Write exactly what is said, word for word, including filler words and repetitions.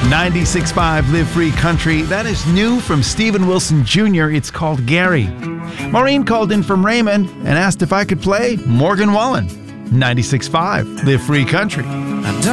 ninety-six point five Live Free Country. That is new from Stephen Wilson Junior It's called Gary. Maureen called in from Raymond and asked if I could play Morgan Wallen. ninety-six point five Live Free Country.